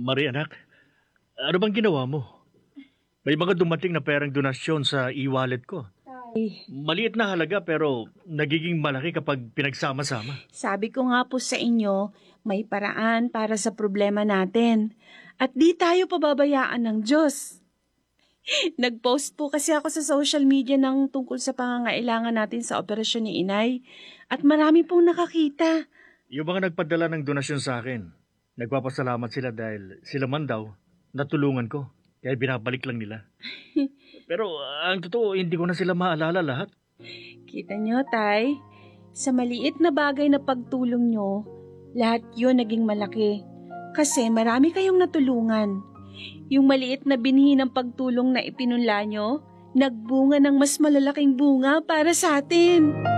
Marie anak, ano bang ginawa mo? May mga dumating na perang donasyon sa e-wallet ko. Ay, Maliit na halaga pero nagiging malaki kapag pinagsama-sama. sabi ko nga po sa inyo, may paraan para sa problema natin. At di tayo pababayaan ng Diyos. Nag-post po kasi ako sa social media ng tungkol sa pangangailangan natin sa operasyon ni Inay. At marami pong nakakita. Yung mga nagpadala ng donasyon sa akin, nagpapasalamat sila dahil sila man daw natulungan ko. Kaya binabalik lang nila. Pero ang totoo, hindi ko na sila maalala lahat. Kita nyo, Tay? Sa maliit na bagay na pagtulong nyo, lahat yun naging malaki. Kasi marami kayong natulungan. Yung maliit na binhi ng pagtulong na ipinunla nyo, nagbunga ng mas malalaking bunga para sa atin.